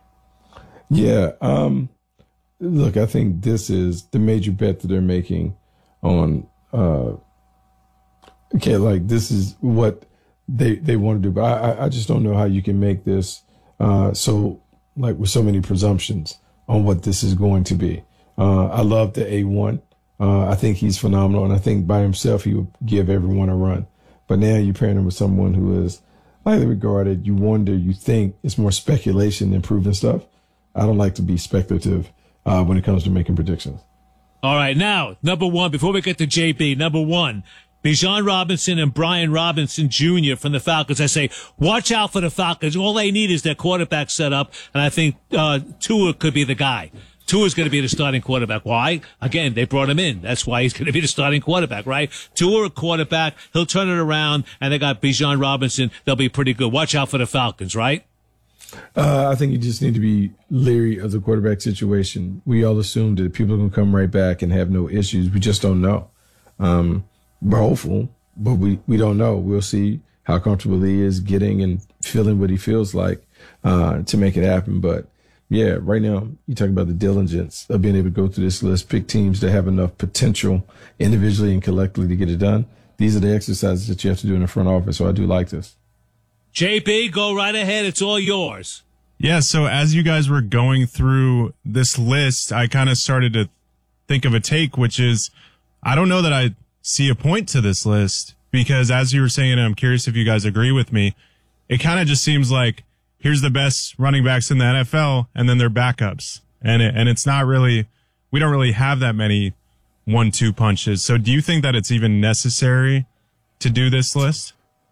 Yeah. Um, look, I think this is the major bet that they're making on, uh, okay, like this is what they, they want to do. But I, I just don't know how you can make this, uh, so like with so many presumptions on what this is going to be. Uh, I love the A one. Uh, I think he's phenomenal. And I think by himself, he would give everyone a run. But now you're pairing him with someone who is highly regarded. You wonder, you think it's more speculation than proven stuff. I don't like to be speculative uh, when it comes to making predictions. All right, now, number one, before we get to J B, number one, Bijan Robinson and Brian Robinson Junior from the Falcons. I say, watch out for the Falcons. All they need is their quarterback set up, and I think uh, Tua could be the guy. Tua's going to be the starting quarterback. Why? Again, they brought him in. That's why he's going to be the starting quarterback, right? Tua, a quarterback, he'll turn it around, and they got Bijan Robinson. They'll be pretty good. Watch out for the Falcons, right? Uh, I think you just need to be leery of the quarterback situation. We all assume that people are going to come right back and have no issues. We just don't know. Um, we're hopeful, but we, we don't know. We'll see how comfortable he is getting and feeling what he feels like uh, to make it happen. But, yeah, right now you talk about the diligence of being able to go through this list, pick teams that have enough potential individually and collectively to get it done. These are the exercises that you have to do in the front office, so I do like this. J B, go right ahead. It's all yours. Yeah, so as you guys were going through this list, I kind of started to think of a take, which is, I don't know that I see a point to this list, because as you were saying, and I'm curious if you guys agree with me, it kind of just seems like here's the best running backs in the N F L, and then their backups. And it, and it's not really, we don't really have that many one two punches. So do you think that it's even necessary to do this list?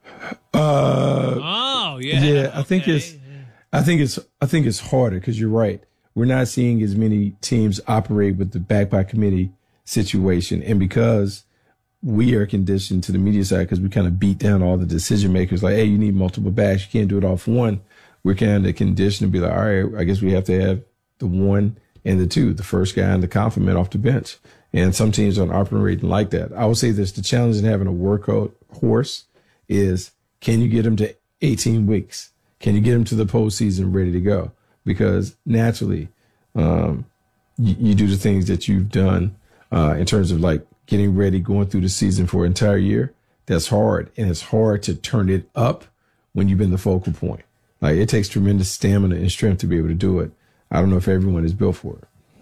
Uh, oh yeah, yeah. I okay. think it's, I think it's, I think it's harder because you're right. We're not seeing as many teams operate with the back by committee situation, and because we are conditioned to the media side, because we kind of beat down all the decision makers, like, hey, you need multiple backs, you can't do it off one. We're kind of conditioned to be like, all right, I guess we have to have the one and the two, the first guy and the compliment off the bench. And some teams aren't operating like that. I would say this: the challenge in having a workout horse is, can you get them to eighteen weeks? Can you get them to the postseason ready to go? Because naturally, um, you, you do the things that you've done uh, in terms of like getting ready, going through the season for an entire year. That's hard. And it's hard to turn it up when you've been the focal point. Like, it takes tremendous stamina and strength to be able to do it. I don't know if everyone is built for it.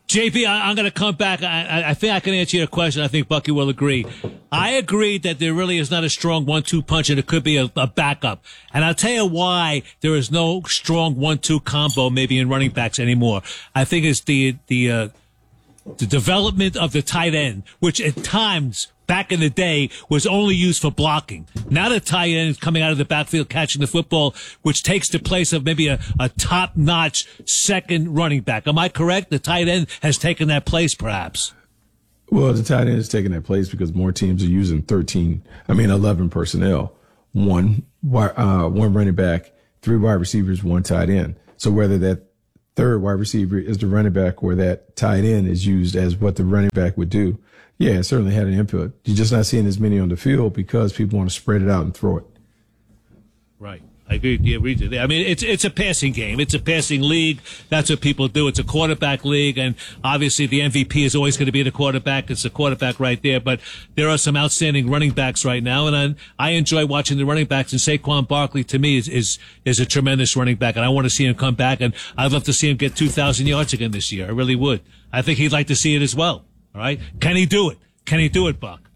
J P, I, I'm going to come back. I, I think I can answer your question. I think Bucky will agree. I agree that there really is not a strong one two punch, and it could be a, a backup. And I'll tell you why there is no strong one two combo maybe in running backs anymore. I think it's the the uh, the development of the tight end, which at times back in the day was only used for blocking. Now the tight end is coming out of the backfield catching the football, which takes the place of maybe a, a top-notch second running back. Am I correct? The tight end has taken that place, perhaps. Well, the tight end is taking that place because more teams are using thirteen, I mean, eleven personnel. One, uh, one running back, three wide receivers, one tight end. So whether that third wide receiver is the running back or that tight end is used as what the running back would do, yeah, it certainly had an input. You're just not seeing as many on the field because people want to spread it out and throw it. Right. I agree. Yeah, agree to that. I mean, it's it's a passing game. It's a passing league. That's what people do. It's a quarterback league, and obviously the M V P is always going to be the quarterback. It's the quarterback right there. But there are some outstanding running backs right now, and I, I enjoy watching the running backs. And Saquon Barkley, to me, is, is is a tremendous running back, and I want to see him come back. And I'd love to see him get two thousand yards again this year. I really would. I think he'd like to see it as well. All right, can he do it? Can he do it, Buck?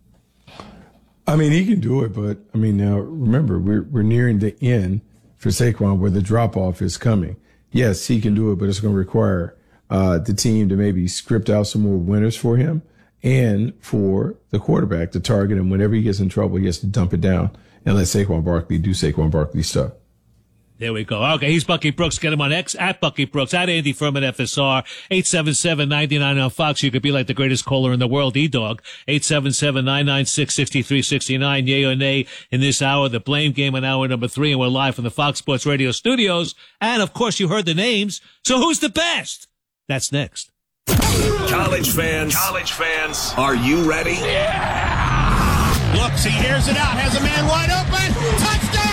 I mean, he can do it, but I mean, now remember, we're we're nearing the end for Saquon where the drop off is coming. Yes, he can do it, but it's going to require uh, the team to maybe script out some more winners for him and for the quarterback to target him. Whenever he gets in trouble, he has to dump it down and let Saquon Barkley do Saquon Barkley stuff. There we go. Okay, he's Bucky Brooks. Get him on X, at Bucky Brooks, at Andy Furman F S R, eight seven seven, nine nine on Fox. You could be like the greatest caller in the world, E-Dog, eight seven seven, nine nine six, six three six nine, yay or nay in this hour, the blame game on hour number three, and we're live from the Fox Sports Radio studios. And, of course, you heard the names. So who's the best? That's next. College fans, college fans, are you ready? Yeah! Looks, he airs it out, has a man wide open, touchdown!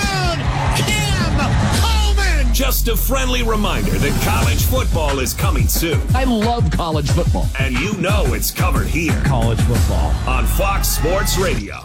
Just a friendly reminder that college football is coming soon. I love college football. And you know it's covered here. College football. On Fox Sports Radio.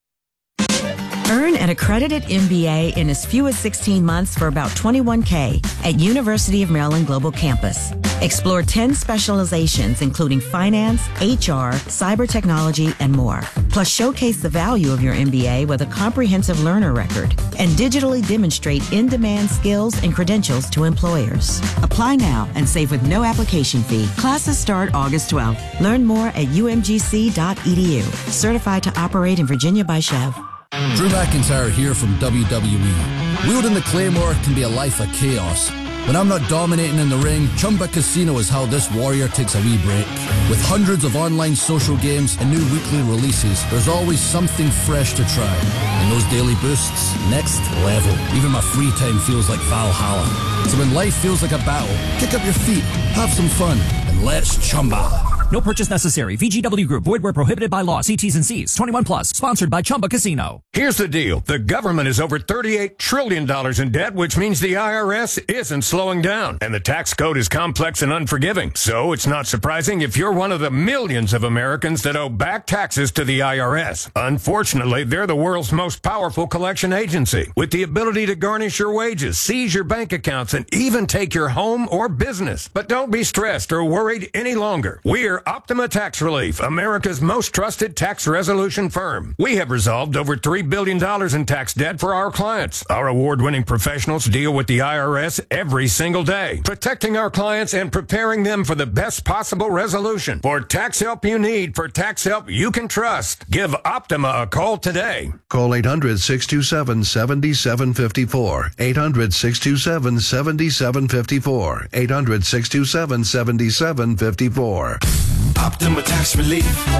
Earn an accredited M B A in as few as sixteen months for about twenty-one K at University of Maryland Global Campus. Explore ten specializations including finance, H R, cyber technology, and more. Plus showcase the value of your M B A with a comprehensive learner record and digitally demonstrate in-demand skills and credentials to employers. Apply now and save with no application fee. Classes start August twelfth. Learn more at U M G C dot E D U. Certified to operate in Virginia by Chev. Drew McIntyre here from W W E. Wielding the Claymore can be a life of chaos. When I'm not dominating in the ring, Chumba Casino is how this warrior takes a wee break. With hundreds of online social games and new weekly releases, there's always something fresh to try. And those daily boosts, next level. Even my free time feels like Valhalla. So when life feels like a battle, kick up your feet, have some fun, and let's Chumba. No purchase necessary. V G W Group. Void where prohibited by law. See T's and C's. twenty-one plus. Sponsored by Chumba Casino. Here's the deal. The government is over thirty-eight trillion dollars in debt, which means the I R S isn't slowing down. And the tax code is complex and unforgiving. So it's not surprising if you're one of the millions of Americans that owe back taxes to the I R S. Unfortunately, they're the world's most powerful collection agency, with the ability to garnish your wages, seize your bank accounts, and even take your home or business. But don't be stressed or worried any longer. We're Optima Tax Relief, America's most trusted tax resolution firm. We have resolved over three billion dollars in tax debt for our clients. Our award-winning professionals deal with the I R S every single day, protecting our clients and preparing them for the best possible resolution. For tax help you need, for tax help you can trust, give Optima a call today. Call eight hundred, six two seven, seven seven five four. eight hundred, six two seven, seven seven five four. eight hundred, six two seven, seven seven five four. Optima Tax Relief.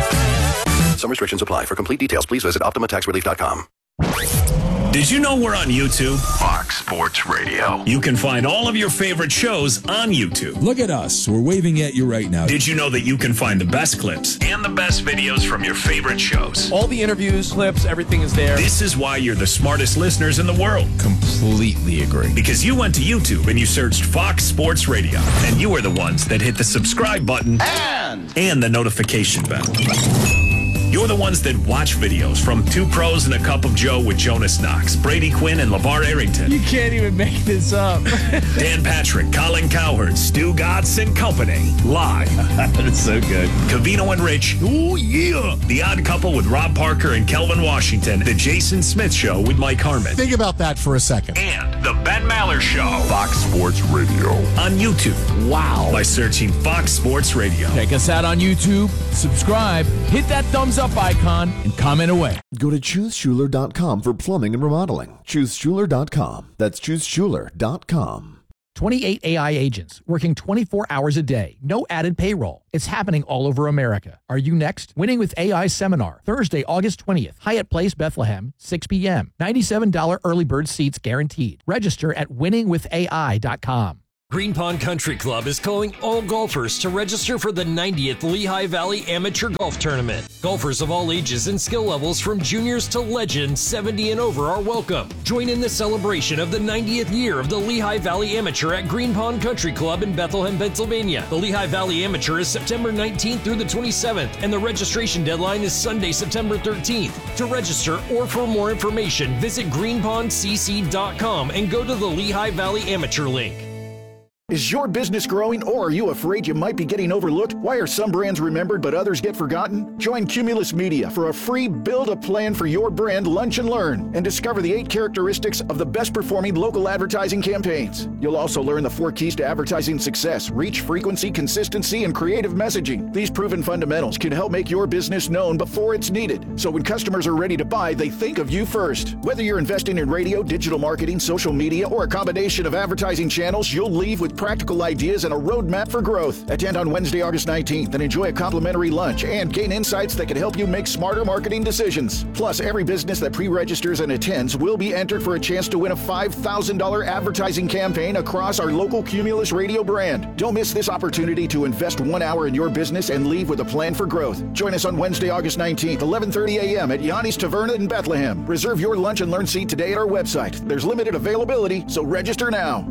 Some restrictions apply. For complete details, please visit optima tax relief dot com. Did you know we're on YouTube? Fox Sports Radio. You can find all of your favorite shows on YouTube. Look at us. We're waving at you right now. Did you know that you can find the best clips and the best videos from your favorite shows? All the interviews, clips, everything is there. This is why you're the smartest listeners in the world. Completely agree. Because you went to YouTube and you searched Fox Sports Radio, and you are the ones that hit the subscribe button and, and the notification bell. You're the ones that watch videos from Two Pros and a Cup of Joe with Jonas Knox, Brady Quinn, and LeVar Arrington. You can't even make this up. Dan Patrick, Colin Cowherd, Stu Gatz, and company. Live. That's so good. Covino and Rich. Oh, yeah. The Odd Couple with Rob Parker and Kelvin Washington. The Jason Smith Show with Mike Harmon. Think about that for a second. And The Ben Maller Show. Fox Sports Radio. On YouTube. Wow. By searching Fox Sports Radio. Check us out on YouTube. Subscribe. Hit that thumbs up icon and comment away. Go to choose schuler dot com for plumbing and remodeling. choose schuler dot com. That's choose schuler dot com. twenty-eight A I agents working twenty-four hours a day. No added payroll. It's happening all over America. Are you next? Winning with A I seminar, Thursday, August twentieth. Hyatt Place, Bethlehem, six p.m. ninety-seven dollars early bird seats guaranteed. Register at winning with A I dot com. Green Pond Country Club is calling all golfers to register for the ninetieth Lehigh Valley Amateur Golf Tournament. Golfers of all ages and skill levels from juniors to legends seventy and over are welcome. Join in the celebration of the ninetieth year of the Lehigh Valley Amateur at Green Pond Country Club in Bethlehem, Pennsylvania. The Lehigh Valley Amateur is September nineteenth through the twenty-seventh, and the registration deadline is Sunday, September thirteenth. To register or for more information, visit green pond c c dot com and go to the Lehigh Valley Amateur link. Is your business growing, or are you afraid you might be getting overlooked? Why are some brands remembered but others get forgotten? Join Cumulus Media for a free Build a Plan for Your Brand Lunch and Learn and discover the eight characteristics of the best performing local advertising campaigns. You'll also learn the four keys to advertising success: reach, frequency, consistency, and creative messaging. These proven fundamentals can help make your business known before it's needed, so when customers are ready to buy, they think of you first. Whether you're investing in radio, digital marketing, social media, or a combination of advertising channels, you'll leave with practical ideas and a roadmap for growth. Attend on Wednesday, August nineteenth and enjoy a complimentary lunch and gain insights that can help you make smarter marketing decisions. Plus, every business that pre-registers and attends will be entered for a chance to win a five thousand dollars advertising campaign across our local Cumulus Radio brand. Don't miss this opportunity to invest one hour in your business and leave with a plan for growth. Join us on Wednesday, August nineteenth, eleven thirty a.m. at Yanni's Taverna in Bethlehem. Reserve your lunch and learn seat today at our website. There's limited availability, so register now.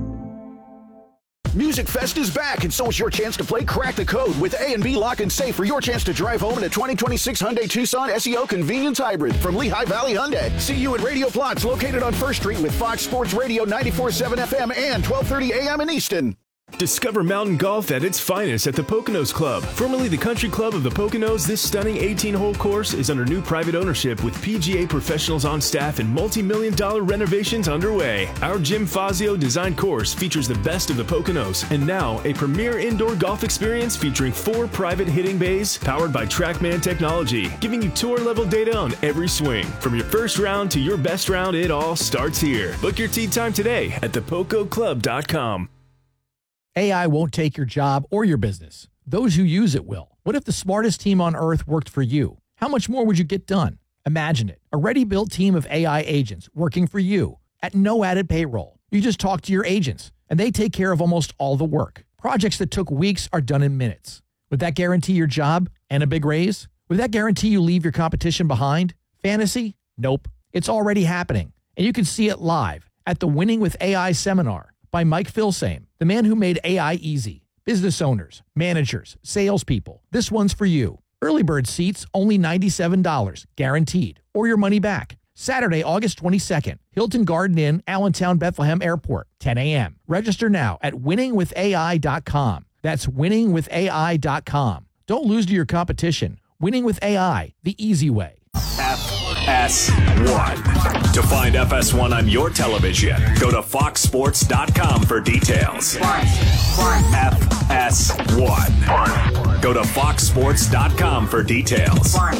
Music Fest is back, and so is your chance to play Crack the Code with A and B Lock and Safe for your chance to drive home in a twenty twenty-six Hyundai Tucson S E O Convenience Hybrid from Lehigh Valley Hyundai. See you at Radio Plots, located on First Street with Fox Sports Radio ninety-four point seven F M and twelve thirty a m in Easton. Discover mountain golf at its finest at the Poconos Club. Formerly the Country Club of the Poconos, this stunning eighteen-hole course is under new private ownership with P G A professionals on staff and multi-million dollar renovations underway. Our Jim Fazio designed course features the best of the Poconos, and now a premier indoor golf experience featuring four private hitting bays powered by TrackMan technology, giving you tour-level data on every swing. From your first round to your best round, it all starts here. Book your tee time today at the poco club dot com. A I won't take your job or your business. Those who use it will. What if the smartest team on earth worked for you? How much more would you get done? Imagine it. A ready-built team of A I agents working for you at no added payroll. You just talk to your agents, and they take care of almost all the work. Projects that took weeks are done in minutes. Would that guarantee your job and a big raise? Would that guarantee you leave your competition behind? Fantasy? Nope. It's already happening, and you can see it live at the Winning with A I seminar by Mike Filsame, the man who made A I easy. Business owners, managers, salespeople, this one's for you. Early bird seats, only ninety-seven dollars, guaranteed, or your money back. Saturday, August twenty-second, Hilton Garden Inn, Allentown, Bethlehem Airport, ten a m Register now at winning with A I dot com. That's winning with A I dot com. Don't lose to your competition. Winning with A I, the easy way. F S one. To find F S one on your television, go to fox sports dot com for details. F S one. Go to fox sports dot com for details. All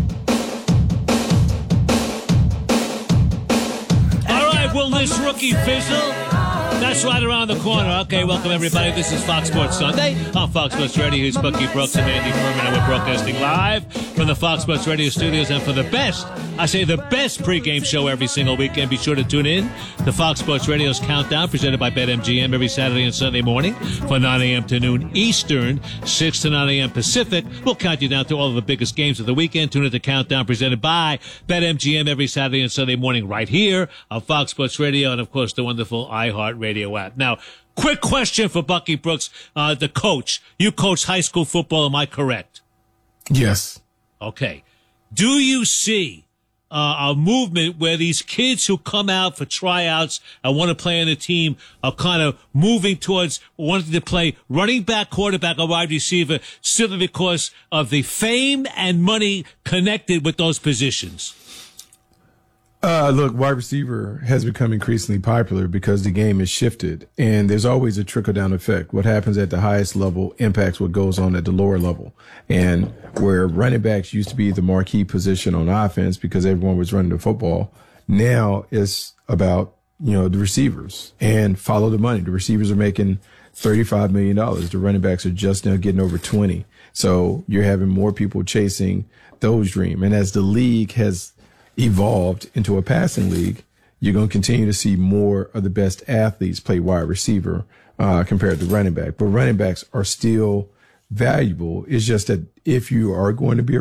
right, will this rookie fizzle? That's right around the corner. Okay, welcome everybody. This is Fox Sports Sunday on Fox Sports Radio. Here's Bucky Brooks and Andy Furman, and we're broadcasting live from the Fox Sports Radio studios. And for the best, I say the best pregame show every single weekend, be sure to tune in to Fox Sports Radio's Countdown, presented by BetMGM every Saturday and Sunday morning from nine a m to noon Eastern, six to nine a m Pacific. We'll count you down to all of the biggest games of the weekend. Tune in to Countdown, presented by BetMGM every Saturday and Sunday morning right here on Fox Sports Radio, and of course the wonderful iHeartRadio app. Now, quick question for Bucky Brooks, uh, the coach. You coach high school football, am I correct? Yes. Okay. Do you see uh, a movement where these kids who come out for tryouts and want to play on a team are kind of moving towards wanting to play running back, quarterback, or wide receiver simply because of the fame and money connected with those positions? Uh, look, wide receiver has become increasingly popular because the game has shifted, and there's always a trickle-down effect. What happens at the highest level impacts what goes on at the lower level. And where running backs used to be the marquee position on offense because everyone was running the football, now it's about, you know, the receivers and follow the money. The receivers are making thirty-five million dollars. The running backs are just now getting over twenty. So you're having more people chasing those dreams. And as the league has evolved into a passing league, you're going to continue to see more of the best athletes play wide receiver uh, compared to running back. But running backs are still valuable. It's just that if you are going to be a